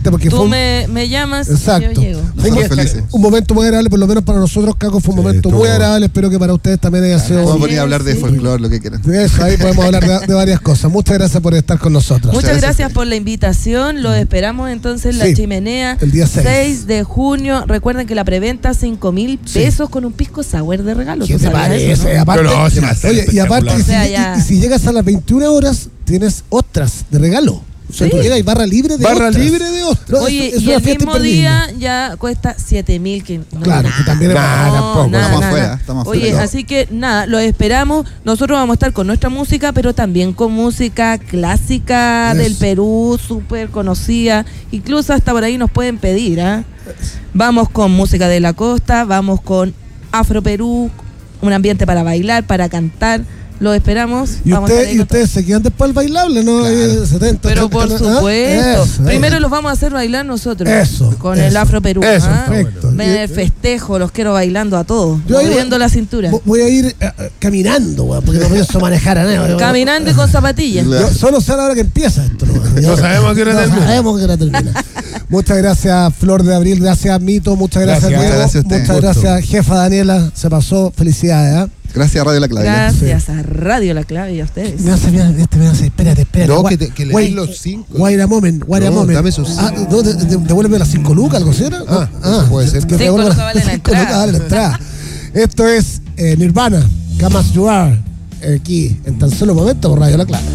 suerte porque tú me llamas exacto. y yo llego. Estamos felices. Un momento muy agradable, por lo menos para nosotros, Caco, fue un momento muy agradable. Espero que para ustedes también haya sido. Vamos a venir a hablar de folclore, lo que quieran. De eso, ahí podemos hablar de varias cosas. Muchas gracias por estar con nosotros. Muchas gracias por la invitación. Los esperamos entonces en La Chimenea. El día 6 de junio. Recuerden que la preventa 5.000 pesos con un pisco sour de regalo. ¿Qué te parece? Eso, ¿no? Aparte, oye, y aparte, o sea, y si llegas a las 21 horas, tienes ostras de regalo. O sea, tú llegas y barra libre de ostras. No, oye, es y una el fiesta mismo imperdible. día ya cuesta 7.000. Que no, claro, que también es tampoco. Estamos afuera. Oye, así que nada, los esperamos. Nosotros vamos a estar con nuestra música, pero también con música clásica del Perú, súper conocida. Incluso hasta por ahí nos pueden pedir, ¿ah? Vamos con música de la costa, vamos con Afro Perú, un ambiente para bailar, para cantar. Los esperamos. Y ustedes se quedan después del bailable, ¿no? Claro. 70, pero por supuesto. Eso, primero los vamos a hacer bailar nosotros. Eso. Con el Afro Perú. Eso, perfecto. En el festejo, los quiero bailando a todos. Moviendo la cintura. Voy a ir caminando, güey, porque no pienso manejar a nadie. Caminando y con zapatillas. Solo sé a la hora que empieza esto. No sabemos a qué hora termina. Muchas gracias, Flor de Abril. Gracias, Mito. Muchas gracias, Diego. Gracias a usted. Muchas gracias, jefa Daniela. Se pasó. Felicidades, ¿eh? Gracias a Radio La Clave. Gracias a Radio La Clave y a ustedes. Me hace, espérate. No, que le den los 5. Wait a moment. Dame esos 5. Devuélveme las 5 lucas, algo así, ¿no? Puede ser. 5 lucas vale la entrada. Esto es Nirvana, Come As You Are, aquí en tan solo momento por Radio La Clave.